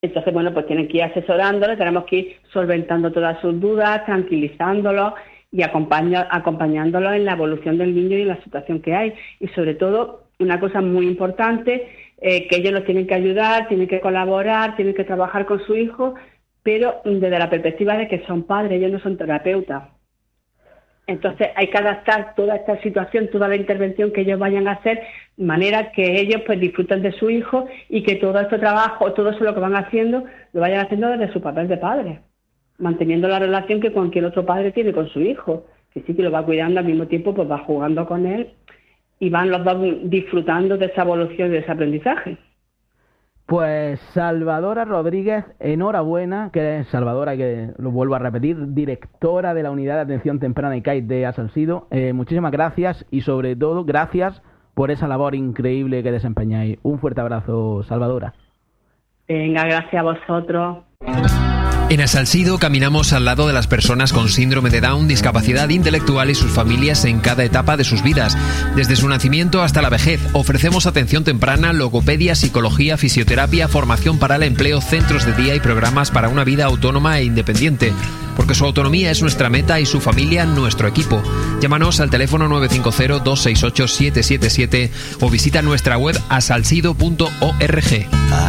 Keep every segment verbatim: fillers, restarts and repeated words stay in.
Entonces, bueno, pues tienen que ir asesorándolo, tenemos que ir solventando todas sus dudas, tranquilizándolo y acompaña, acompañándolo en la evolución del niño y en la situación que hay. Y sobre todo, una cosa muy importante, eh, que ellos nos tienen que ayudar, tienen que colaborar, tienen que trabajar con su hijo, pero desde la perspectiva de que son padres, ellos no son terapeutas. Entonces hay que adaptar toda esta situación, toda la intervención que ellos vayan a hacer, de manera que ellos pues disfruten de su hijo y que todo este trabajo, todo eso lo que van haciendo, lo vayan haciendo desde su papel de padre, manteniendo la relación que cualquier otro padre tiene con su hijo, que sí que lo va cuidando, al mismo tiempo pues va jugando con él y van los dos disfrutando de esa evolución y de ese aprendizaje. Pues Salvadora Rodríguez, enhorabuena, que es Salvadora, que lo vuelvo a repetir, directora de la Unidad de Atención Temprana y C A I de Asalsido. Eh, muchísimas gracias y sobre todo gracias por esa labor increíble que desempeñáis. Un fuerte abrazo, Salvadora. Venga, gracias a vosotros. En Asalsido caminamos al lado de las personas con síndrome de Down, discapacidad intelectual y sus familias en cada etapa de sus vidas. Desde su nacimiento hasta la vejez, ofrecemos atención temprana, logopedia, psicología, fisioterapia, formación para el empleo, centros de día y programas para una vida autónoma e independiente. Porque su autonomía es nuestra meta y su familia nuestro equipo. Llámanos al teléfono nueve cinco cero, dos seis ocho, siete siete siete o visita nuestra web asalsido punto org.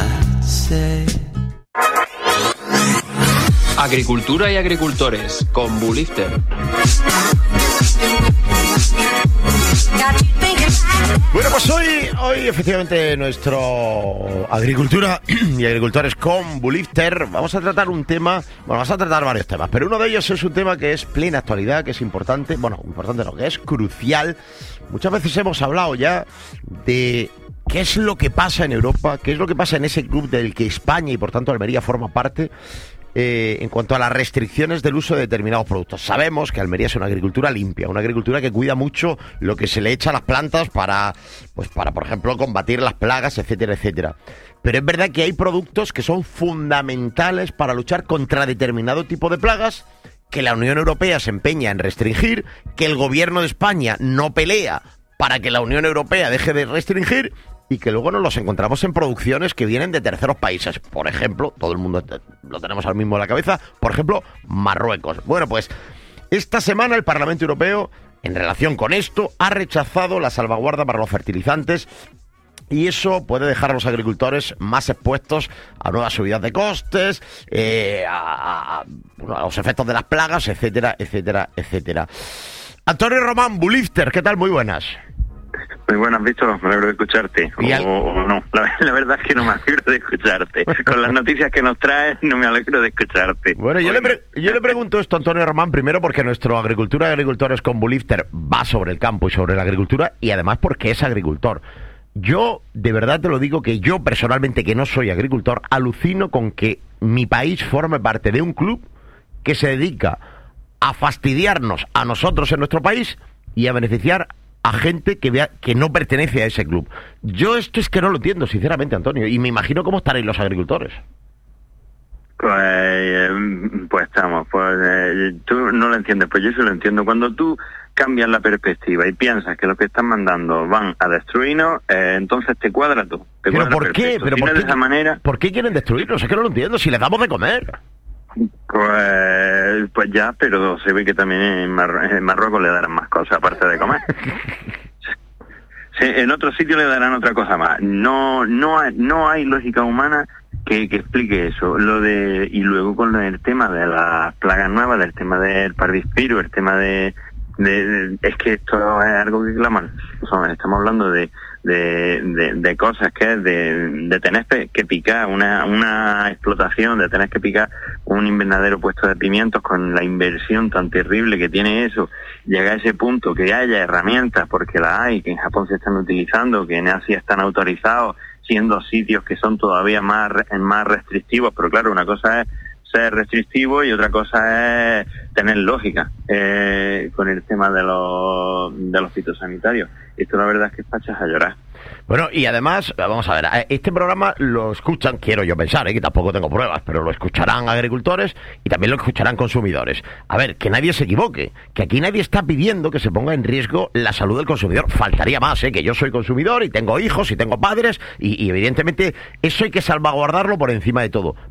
Agricultura y agricultores con Bulifter. Bueno, pues hoy, hoy efectivamente nuestro Agricultura y agricultores con Bulifter vamos a tratar un tema, bueno, vamos a tratar varios temas, pero uno de ellos es un tema que es plena actualidad, que es importante, bueno, importante no, que es crucial. Muchas veces hemos hablado ya de qué es lo que pasa en Europa, qué es lo que pasa en ese club del que España y por tanto Almería forma parte. Eh, en cuanto a las restricciones del uso de determinados productos. Sabemos que Almería es una agricultura limpia, una agricultura que cuida mucho lo que se le echa a las plantas para, pues para, por ejemplo, combatir las plagas, etcétera, etcétera. Pero es verdad que hay productos que son fundamentales para luchar contra determinado tipo de plagas, que la Unión Europea se empeña en restringir, que el gobierno de España no pelea para que la Unión Europea deje de restringir, y que luego nos los encontramos en producciones que vienen de terceros países. Por ejemplo, todo el mundo lo tenemos al mismo en la cabeza, por ejemplo, Marruecos. Bueno, pues esta semana el Parlamento Europeo, en relación con esto, ha rechazado la salvaguarda para los fertilizantes y eso puede dejar a los agricultores más expuestos a nuevas subidas de costes, eh, a, a, a los efectos de las plagas, etcétera, etcétera, etcétera. Antonio Román, Bulifter, ¿qué tal? Muy buenas. Muy buenas, Víctor, me alegro de escucharte. O, al... o no, la, la verdad es que no me alegro de escucharte. Con las noticias que nos traes, no me alegro de escucharte. Bueno, yo, le, pre- yo le pregunto esto a Antonio Román, primero porque nuestro Agricultura y Agricultores con Bulifter va sobre el campo y sobre la agricultura, y además porque es agricultor. Yo, de verdad te lo digo, que yo personalmente, que no soy agricultor, alucino con que mi país forme parte de un club que se dedica a fastidiarnos a nosotros en nuestro país y a beneficiar a gente que vea que no pertenece a ese club. Yo esto es que no lo entiendo, sinceramente, Antonio, y me imagino cómo estaréis los agricultores. Pues, eh, pues estamos, pues eh, tú no lo entiendes, pues yo sí lo entiendo. Cuando tú cambias la perspectiva y piensas que los que están mandando van a destruirnos, eh, entonces te cuadra tú. Te ¿Pero cuadra por qué? perfecto. ¿Pero Si por no qué? de esa manera, ¿Por qué quieren destruirnos? Es que no lo entiendo, si les damos de comer. Pues, pues ya, pero se ve que también en, Mar- en Marruecos le darán más cosas aparte de comer. Sí, en otro sitio le darán otra cosa más. No, no, hay, no hay lógica humana que, que explique eso. Lo de y luego con el tema de las plagas nuevas, del tema del parvispiro, el tema de, de, de es que esto es algo que claman. O sea, estamos hablando de de, de, de cosas que es de, de tener que picar una, una explotación, de tener que picar un invernadero puesto de pimientos con la inversión tan terrible que tiene eso, llega a ese punto que haya herramientas, porque las hay, que en Japón se están utilizando, que en Asia están autorizados, siendo sitios que son todavía más, más restrictivos, pero claro, una cosa es ser restrictivo y otra cosa es tener lógica eh, con el tema de los de los fitosanitarios. Esto la verdad es que es para echar a llorar. Bueno, y además, vamos a ver, este programa lo escuchan, quiero yo pensar, ¿eh? que tampoco tengo pruebas, pero lo escucharán agricultores y también lo escucharán consumidores. A ver, que nadie se equivoque, que aquí nadie está pidiendo que se ponga en riesgo la salud del consumidor. Faltaría más, ¿eh? que yo soy consumidor y tengo hijos y tengo padres y, y evidentemente eso hay que salvaguardarlo por encima de todo.